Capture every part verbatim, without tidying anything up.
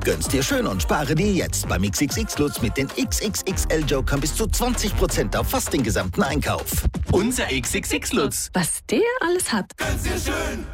Gönn's dir schön und spare dir jetzt beim X X X-Lutz mit den X X X L-Jokern bis zu zwanzig Prozent auf fast den gesamten Einkauf. Unser X X X-Lutz. Was der alles hat. Gönn's dir schön.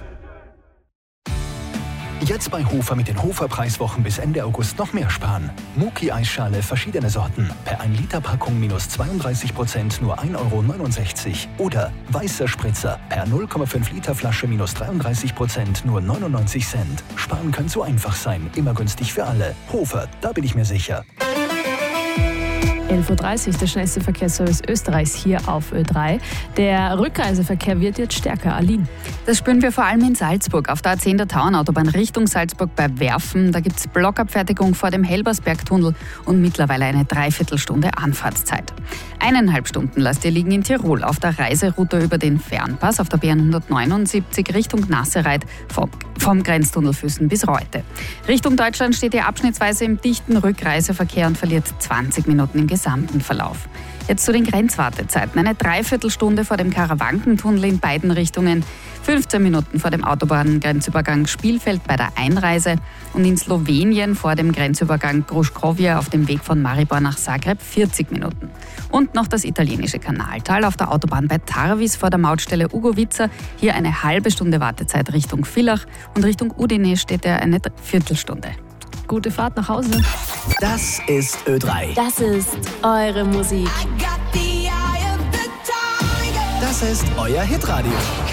Jetzt bei Hofer mit den Hofer-Preiswochen bis Ende August noch mehr sparen. Muki-Eisschale verschiedene Sorten. Per ein Liter Packung minus zweiunddreißig Prozent nur ein Euro neunundsechzig. Oder weißer Spritzer per null Komma fünf Liter Flasche minus dreiunddreißig Prozent nur neunundneunzig Cent. Sparen kann so einfach sein. Immer günstig für alle. Hofer, da bin ich mir sicher. elf Uhr dreißig, der schnellste Verkehrsservice Österreichs hier auf Ö drei. Der Rückreiseverkehr wird jetzt stärker. Aline. Das spüren wir vor allem in Salzburg. Auf der A zehn der Tauernautobahn Richtung Salzburg bei Werfen. Da gibt es Blockabfertigung vor dem Helbersbergtunnel und mittlerweile eine Dreiviertelstunde Anfahrtszeit. Eineinhalb Stunden lasst ihr liegen in Tirol auf der Reiseroute über den Fernpass auf der B hundertneunundsiebzig Richtung Nassereit vom, vom Grenztunnel Füssen bis Reute. Richtung Deutschland steht ihr abschnittsweise im dichten Rückreiseverkehr und verliert zwanzig Minuten im gesamten Verlauf. Jetzt zu den Grenzwartezeiten. Eine Dreiviertelstunde vor dem Karawankentunnel in beiden Richtungen, fünfzehn Minuten vor dem Autobahngrenzübergang Spielfeld bei der Einreise und in Slowenien vor dem Grenzübergang Gruškovje auf dem Weg von Maribor nach Zagreb vierzig Minuten. Und noch das italienische Kanaltal auf der Autobahn bei Tarvis vor der Mautstelle Ugovica. Hier eine halbe Stunde Wartezeit Richtung Villach und Richtung Udine steht er eine Viertelstunde. Gute Fahrt nach Hause. Das ist Ö drei. Das ist eure Musik. Das ist euer Hitradio.